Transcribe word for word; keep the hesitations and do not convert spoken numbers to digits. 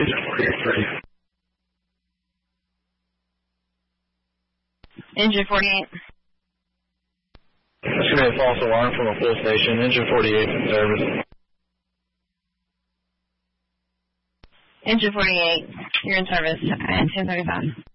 Engine forty-eight. That's going to be a false alarm from a full station. Engine forty-eight in service. Engine forty-eight, you're in service at ten thirty-five.